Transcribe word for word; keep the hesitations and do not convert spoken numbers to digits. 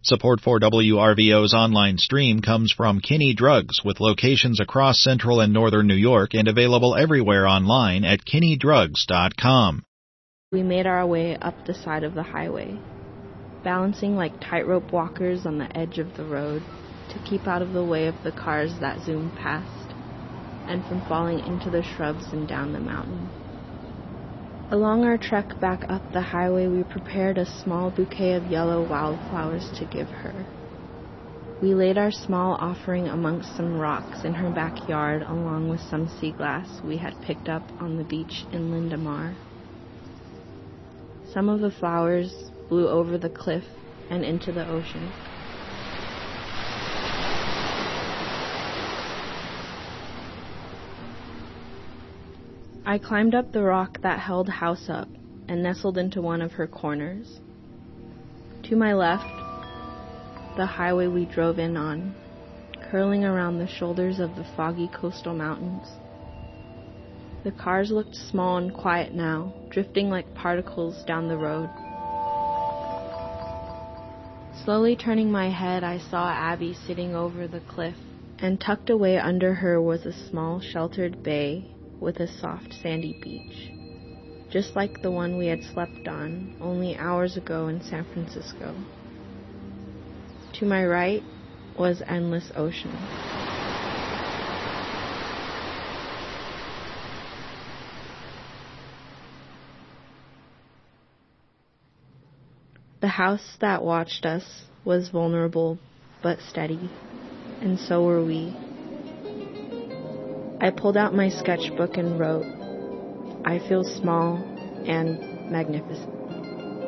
Support for W R V O's online stream comes from Kinney Drugs, with locations across central and northern New York and available everywhere online at kinney drugs dot com. We made our way up the side of the highway, balancing like tightrope walkers on the edge of the road to keep out of the way of the cars that zoomed past, and from falling into the shrubs and down the mountain. Along our trek back up the highway, we prepared a small bouquet of yellow wildflowers to give her. We laid our small offering amongst some rocks in her backyard, along with some sea glass we had picked up on the beach in Lindamar. Some of the flowers blew over the cliff and into the ocean. I climbed up the rock that held House up and nestled into one of her corners. To my left, the highway we drove in on, curling around the shoulders of the foggy coastal mountains. The cars looked small and quiet now, drifting like particles down the road. Slowly turning my head, I saw Abby sitting over the cliff, and tucked away under her was a small sheltered bay with a soft sandy beach, just like the one we had slept on only hours ago in San Francisco. To my right was endless ocean. The house that watched us was vulnerable but steady, and so were we. I pulled out my sketchbook and wrote, "I feel small and magnificent."